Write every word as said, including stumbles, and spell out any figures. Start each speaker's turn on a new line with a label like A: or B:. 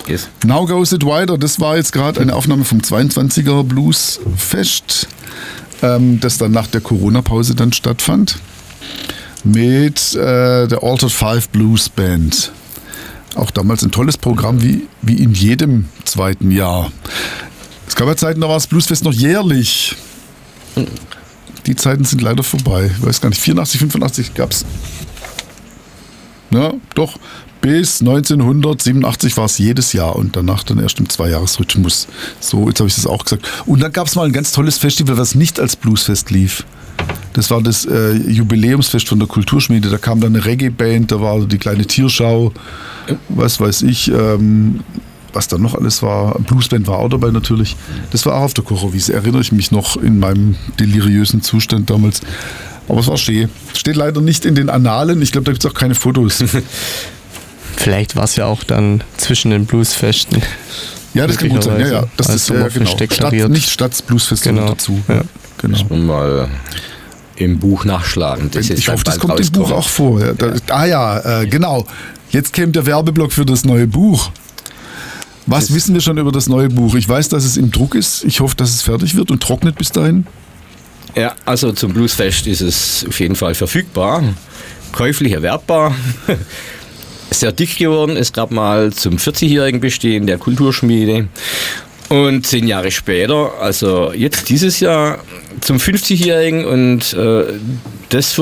A: Yes.
B: Now Goes It Wider, das war jetzt gerade eine Aufnahme vom zweiundzwanziger Bluesfest, ähm, das dann nach der Corona-Pause dann stattfand, mit äh, der Altered Five Blues Band. Auch damals ein tolles Programm, wie, wie in jedem zweiten Jahr. Es gab ja Zeiten, da war das Bluesfest noch jährlich. Die Zeiten sind leider vorbei. Ich weiß gar nicht, vierundachtzig, fünfundachtzig gab es. Ja, doch. Bis neunzehnhundertsiebenundachtzig war es jedes Jahr und danach dann erst im Zweijahresrhythmus. So, jetzt habe ich das auch gesagt. Und dann gab es mal ein ganz tolles Festival, was nicht als Bluesfest lief. Das war das äh, Jubiläumsfest von der Kulturschmiede. Da kam dann eine Reggae-Band, da war die kleine Tierschau, was weiß ich, ähm, was da noch alles war. Bluesband war auch dabei natürlich. Das war auch auf der Kocherwiese, erinnere ich mich noch in meinem deliriösen Zustand damals. Aber es war schön. Steht leider nicht in den Annalen. Ich glaube, da gibt es auch keine Fotos.
C: Vielleicht war es ja auch dann zwischen den Bluesfesten.
B: Ja, das kann gut sein. Ja, ja. Das ist ja genau. Stadt, nicht Stadtbluesfest,
C: genau.
B: dazu.
C: Ja.
B: Genau.
A: Muss man mal im Buch nachschlagen. Das
B: ich hoffe, das kommt im Buch auch vor. Ja, da, ah ja, äh, genau. Jetzt käme der Werbeblock für das neue Buch. Was das wissen wir schon über das neue Buch? Ich weiß, dass es im Druck ist. Ich hoffe, dass es fertig wird und trocknet bis dahin.
A: Ja, also zum Bluesfest ist es auf jeden Fall verfügbar, käuflich erwerbbar. Sehr dick geworden, ist gerade mal zum vierzigjährigen Bestehen der Kulturschmiede. Und zehn Jahre später, also jetzt dieses Jahr zum fünfzigjährigen und äh, das